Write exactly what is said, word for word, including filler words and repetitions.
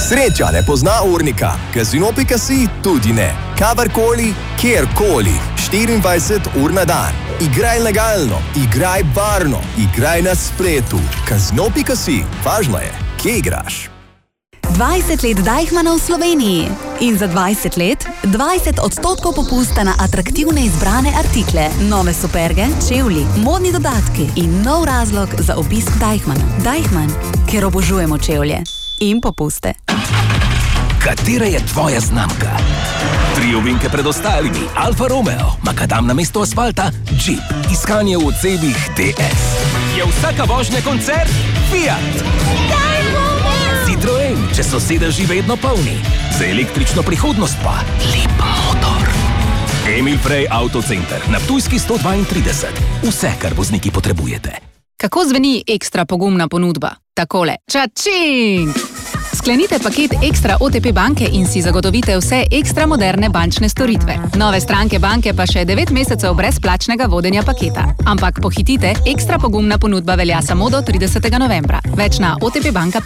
Sreča ne pozna urnika, Casino pika si tudi ne. Kadarkoli, kjerkoli, štiriindvajset ur na dan. Igraj legalno, igraj varno, igraj na spletu. Casino pika si, važno je, kje igraš. dvajset let Deichmanna v Sloveniji in za dvajset let dvajset odstotkov popusta na atraktivne izbrane artikle, nove superge, čevlji, modni dodatki in nov razlog za obisk Deichmanna. Deichmann, ker obožujemo čevlje in popuste. Katera je tvoja znamka? Tri ovinke pred ostalimi, Alfa Romeo, makadam na mesto asfalta, Jeep, iskanje v odsebih T S. Je vsaka vožnja koncert? Fiat! Citroen, če so sedeži vedno polni. Za električno prihodnost pa lep motor. Emil Frey Autocenter na Ptujski sto dvaintrideset. Vse, kar vozniki potrebujete. Kako zveni ekstra pogumna ponudba? Takole. Čačing! Sklenite paket Ekstra O T P banke in si zagotovite vse ekstra moderne bančne storitve. Nove stranke banke pa še devet mesecev brezplačnega vodenja paketa. Ampak pohitite, ekstra pogumna ponudba velja samo do tridesetega novembra. Več na o t p banka pika si.